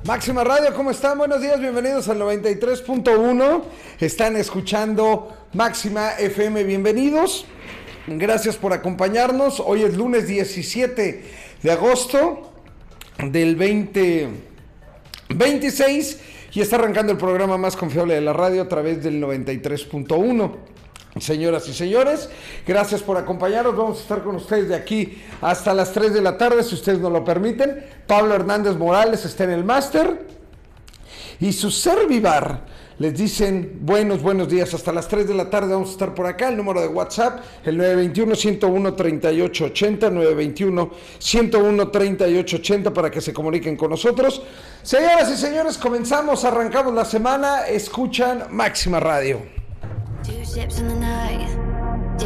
Máxima Radio, ¿cómo están? Buenos días, bienvenidos al 93.1. Están escuchando Máxima FM, bienvenidos. Gracias por acompañarnos. Hoy es lunes 17 de agosto del 2026 y está arrancando el programa más confiable de la radio a través del 93.1. Señoras y señores, gracias por acompañarnos. Vamos a estar con ustedes de aquí hasta las 3 de la tarde, si ustedes nos lo permiten. Pablo Hernández Morales está en el máster y su servivar les dicen buenos días. Hasta las 3 de la tarde vamos a estar por acá. El número de WhatsApp, el 921-101-3880, 921-101-3880 para que se comuniquen con nosotros. Señoras y señores, arrancamos la semana. Escuchan Máxima Radio. Two ships in the night,